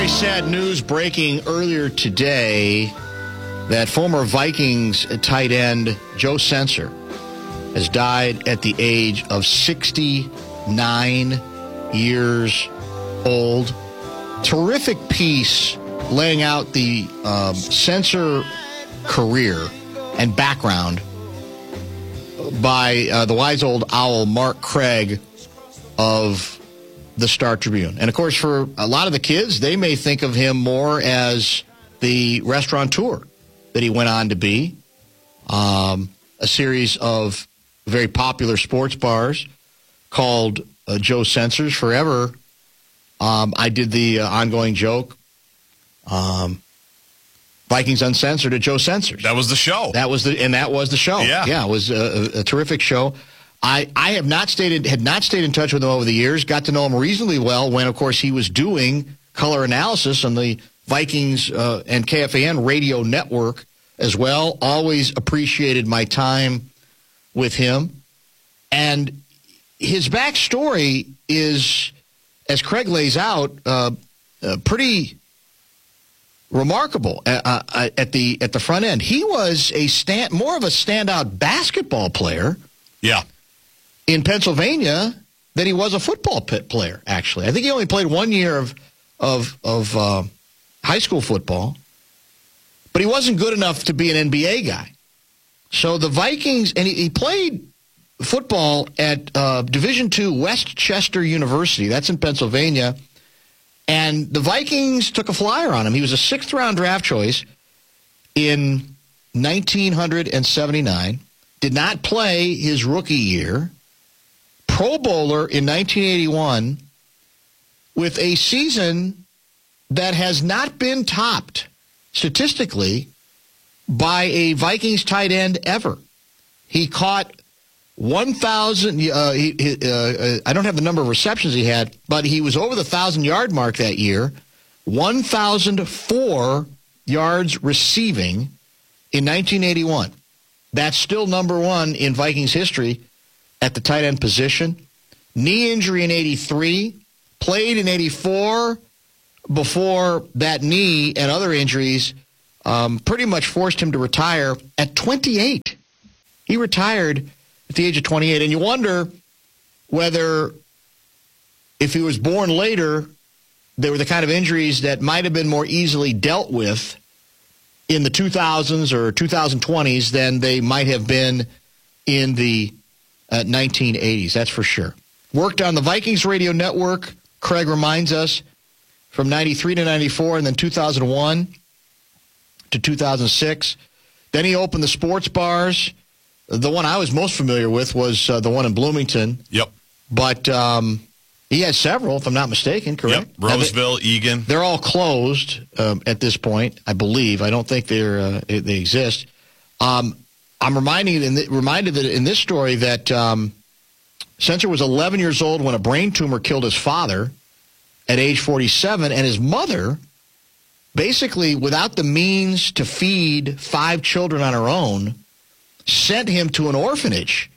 Very sad news breaking earlier today that former Vikings tight end Joe Sensor has died at the age of 69 years old. Terrific piece laying out the Sensor career and background by the wise old owl Mark Craig of the Star Tribune. And, of course, for a lot of the kids, they may think of him more as the restaurateur that he went on to be. A series of very popular sports bars called Joe Sensor's. Forever, I did the ongoing joke, Vikings Uncensored at Joe Sensor's. That was the show. That was the show. Yeah. It was a terrific show. I had not stayed in touch with him over the years. Got to know him reasonably well when, of course, he was doing color analysis on the Vikings and KFAN radio network as well. Always appreciated my time with him. And his backstory is, as Craig lays out, pretty remarkable at the front end. He was more of a standout basketball player. Yeah. In Pennsylvania, than he was a football player. Actually, I think he only played 1 year of high school football, but he wasn't good enough to be an NBA guy. So the Vikings, and he played football at Division II Westchester University. That's in Pennsylvania. And the Vikings took a flyer on him. He was a sixth-round draft choice in 1979. Did not play his rookie year. Pro Bowler in 1981 with a season that has not been topped statistically by a Vikings tight end ever. He caught 1,000. I don't have the number of receptions he had, but he was over the 1,000-yard mark that year. 1,004 yards receiving in 1981. That's still number one in Vikings history at the tight end position. Knee injury in 83. Played in 84 before that knee and other injuries pretty much forced him to retire at 28. He retired at the age of 28. And you wonder whether if he was born later, they were the kind of injuries that might have been more easily dealt with in the 2000s or 2020s than they might have been in the 1980s. That's for sure. Worked on the Vikings radio network, Craig reminds us, from 93 to 94 and then 2001 to 2006. Then he opened the sports bars. The one I was most familiar with was the one in Bloomington. Yep. But he had several, if I'm not mistaken, correct? Yep. Roseville, Egan. They're all closed at this point, I believe. I don't think they exist. I'm reminded that in this story that Sensor was 11 years old when a brain tumor killed his father at age 47, and his mother, basically without the means to feed 5 children on her own, sent him to an orphanage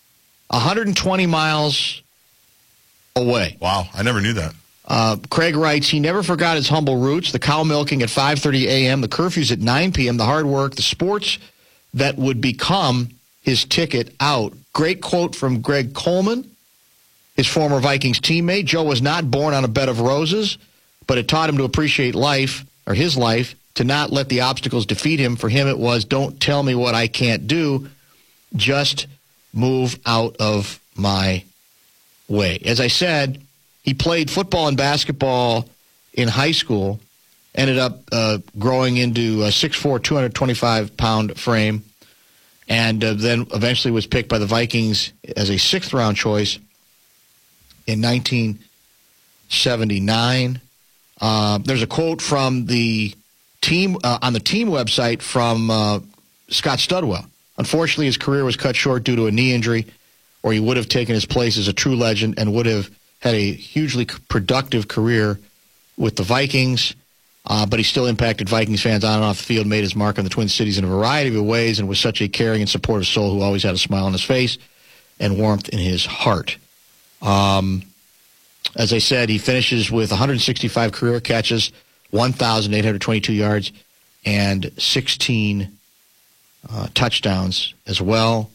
120 miles away. Wow, I never knew that. Craig writes, he never forgot his humble roots, the cow milking at 5:30 a.m., the curfews at 9 p.m., the hard work, the sports that would become his ticket out. Great quote from Greg Coleman, his former Vikings teammate. Joe was not born on a bed of roses, but it taught him to appreciate life, or his life, to not let the obstacles defeat him. For him it was, don't tell me what I can't do, just move out of my way. As I said, he played football and basketball in high school, ended up growing into a 6'4", 225-pound frame, and then eventually was picked by the Vikings as a sixth-round choice in 1979. There's a quote from the team on the team website from Scott Studwell. Unfortunately, his career was cut short due to a knee injury, or he would have taken his place as a true legend and would have had a hugely productive career with the Vikings. But he still impacted Vikings fans on and off the field, made his mark on the Twin Cities in a variety of ways, and was such a caring and supportive soul who always had a smile on his face and warmth in his heart. As I said, he finishes with 165 career catches, 1,822 yards, and 16 touchdowns as well.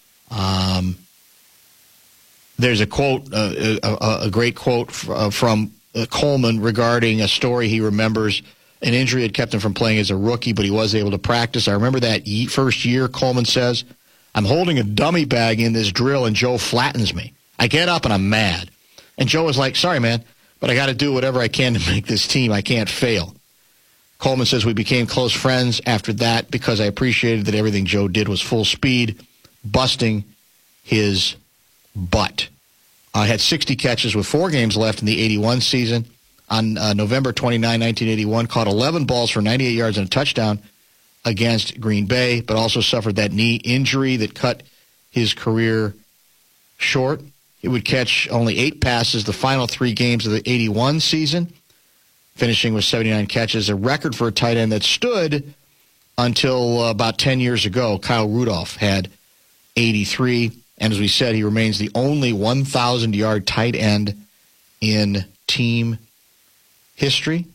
There's a quote, a great quote from Coleman regarding a story he remembers. An injury had kept him from playing as a rookie, but he was able to practice. I remember that first year, Coleman says, I'm holding a dummy bag in this drill, and Joe flattens me. I get up, and I'm mad. And Joe was like, sorry, man, but I got to do whatever I can to make this team. I can't fail. Coleman says, we became close friends after that because I appreciated that everything Joe did was full speed, busting his butt. Had 60 catches with 4 games left in the 81 season. On November 29, 1981, caught 11 balls for 98 yards and a touchdown against Green Bay, but also suffered that knee injury that cut his career short. He would catch only 8 passes the final 3 games of the 81 season, finishing with 79 catches, a record for a tight end that stood until about 10 years ago. Kyle Rudolph had 83, and as we said, he remains the only 1,000-yard tight end in team history.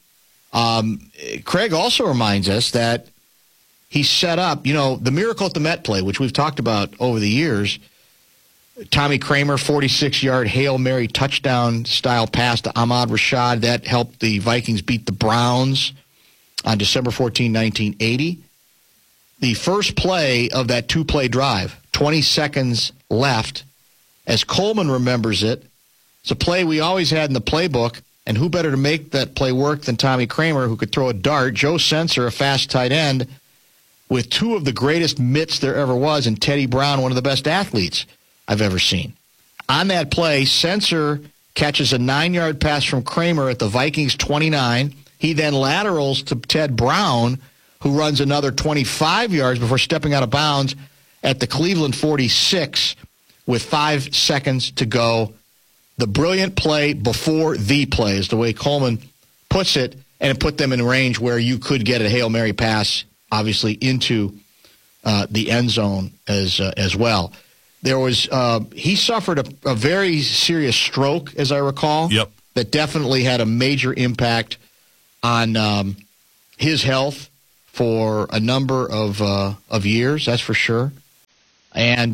Craig also reminds us that he set up, the Miracle at the Met play, which we've talked about over the years. Tommy Kramer, 46-yard Hail Mary touchdown-style pass to Ahmad Rashad. That helped the Vikings beat the Browns on December 14, 1980. The first play of that 2-play drive, 20 seconds left, as Coleman remembers it, it's a play we always had in the playbook. And who better to make that play work than Tommy Kramer, who could throw a dart? Joe Sensor, a fast tight end, with 2 of the greatest mitts there ever was, and Teddy Brown, one of the best athletes I've ever seen. On that play, Sensor catches a 9-yard pass from Kramer at the Vikings 29. He then laterals to Ted Brown, who runs another 25 yards before stepping out of bounds at the Cleveland 46 with 5 seconds to go. The brilliant play before the play is the way Coleman puts it, and it put them in range where you could get a Hail Mary pass, obviously, into the end zone as well. There was he suffered a very serious stroke, as I recall. Yep. That definitely had a major impact on his health for a number of years, that's for sure. And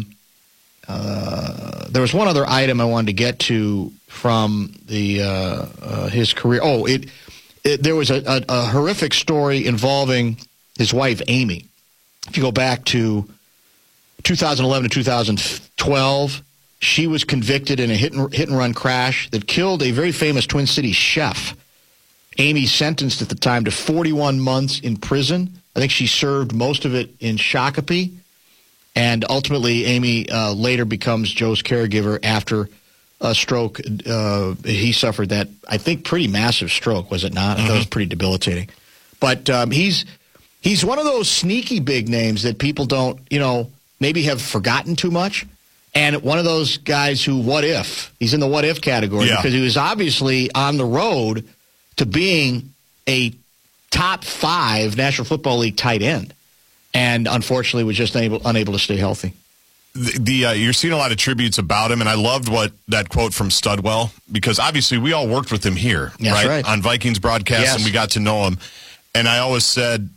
there was one other item I wanted to get to from the his career. There was a horrific story involving his wife, Amy. If you go back to 2011 to 2012, she was convicted in a hit-and-run crash that killed a very famous Twin Cities chef. Amy sentenced at the time to 41 months in prison. I think she served most of it in Shakopee. And ultimately, Amy later becomes Joe's caregiver after a stroke. He suffered that, I think, pretty massive stroke, was it not? That was pretty debilitating. But he's one of those sneaky big names that people don't, maybe have forgotten too much. And one of those guys who, what if? He's in the what if category because he was obviously on the road to being a top 5 National Football League tight end. And unfortunately was just unable to stay healthy. You're seeing a lot of tributes about him, and I loved that quote from Studwell, because obviously we all worked with him here, right? On Vikings broadcasts, and we got to know him. And I always said,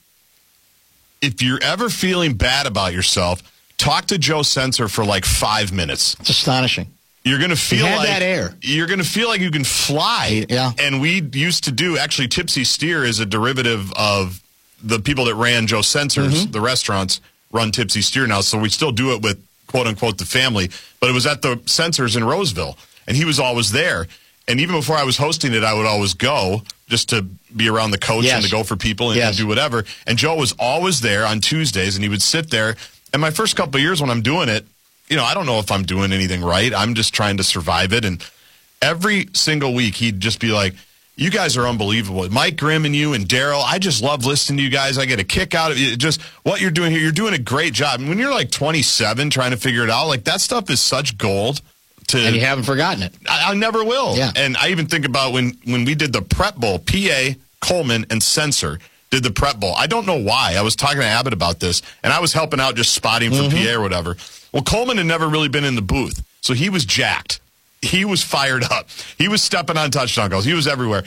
if you're ever feeling bad about yourself, talk to Joe Sensor for like 5 minutes. It's astonishing. You're going to feel like that air. You're going to feel like you can fly. Yeah. And we used to do, actually, Tipsy Steer is a derivative of the people that ran Joe Sensor's, the restaurants, run Tipsy Steer now. So we still do it with, quote unquote, the family. But it was at the Sensors in Roseville, and he was always there. And even before I was hosting it, I would always go just to be around the coach and to go for people and do whatever. And Joe was always there on Tuesdays, and he would sit there. And my first couple of years when I'm doing it, I don't know if I'm doing anything right. I'm just trying to survive it. And every single week, he'd just be like, you guys are unbelievable. Mike Grimm and you and Daryl, I just love listening to you guys. I get a kick out of it. Just what you're doing here. You're doing a great job. And when you're like 27 trying to figure it out, like that stuff is such gold. And you haven't forgotten it. I never will. Yeah. And I even think about when we did the Prep Bowl, PA, Coleman, and Sensor did the Prep Bowl. I don't know why. I was talking to Abbott about this, and I was helping out just spotting for PA or whatever. Well, Coleman had never really been in the booth, so he was jacked. He was fired up. He was stepping on touchdown goals. He was everywhere.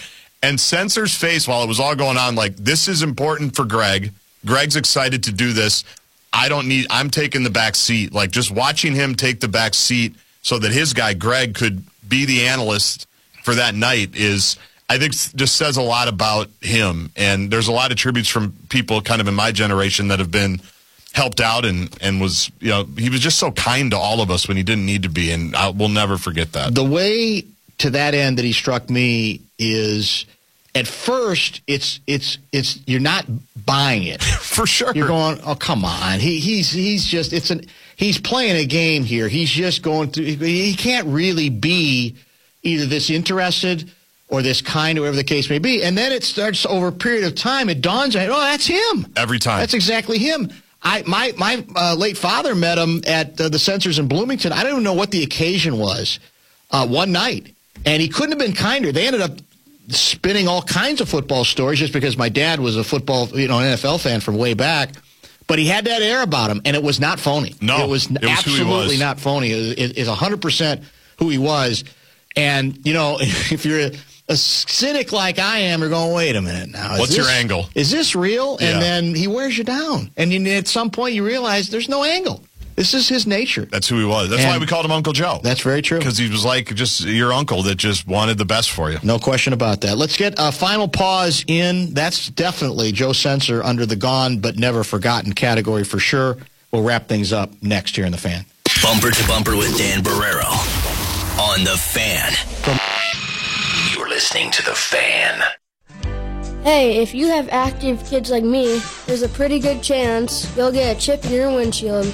And Sensor's face while it was all going on, like, this is important for Greg. Greg's excited to do this. I'm taking the back seat. Like, just watching him take the back seat so that his guy, Greg, could be the analyst for that night is, I think, just says a lot about him. And there's a lot of tributes from people kind of in my generation that have been helped out and was, he was just so kind to all of us when he didn't need to be. And we'll never forget that. The way to that end that he struck me is, at first, it's you're not buying it. For sure. You're going, oh, come on. He's playing a game here. He's just going through, he can't really be either this interested or this kind, or whatever the case may be. And then it starts over a period of time. It dawns on you, oh, that's him. Every time. That's exactly him. My late father met him at the Censors in Bloomington. I don't even know what the occasion was one night. And he couldn't have been kinder. They ended up spinning all kinds of football stories just because my dad was a football, an NFL fan from way back. But he had that air about him, and it was not phony. No, it was absolutely not phony. It's 100% who he was. And, if you're a cynic like I am, you're going, wait a minute now. What's your angle? Is this real? Yeah. And then he wears you down. And at some point you realize there's no angle. This is his nature. That's who he was. That's why we called him Uncle Joe. That's very true. Because he was like just your uncle that just wanted the best for you. No question about that. Let's get a final pause in. That's definitely Joe Sensor under the gone but never forgotten category for sure. We'll wrap things up next here in The Fan. Bumper to Bumper with Dan Barrero on The Fan. You're listening to The Fan. Hey, if you have active kids like me, there's a pretty good chance you'll get a chip in your windshield.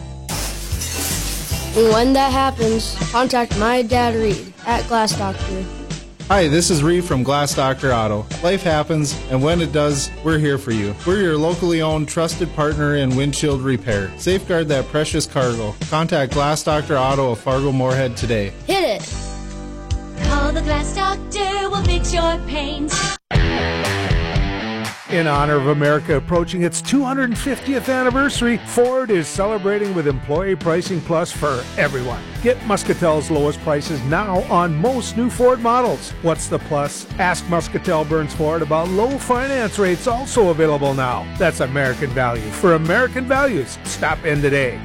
And when that happens, contact my dad, Reed, at Glass Doctor. Hi, this is Reed from Glass Doctor Auto. Life happens, and when it does, we're here for you. We're your locally owned, trusted partner in windshield repair. Safeguard that precious cargo. Contact Glass Doctor Auto of Fargo Moorhead today. Hit it! Call the Glass Doctor, we'll fix your paint. In honor of America approaching its 250th anniversary, Ford is celebrating with Employee Pricing Plus for everyone. Get Muscatel's lowest prices now on most new Ford models. What's the plus? Ask Muscatel Burns Ford about low finance rates also available now. That's American value. For American values, stop in today.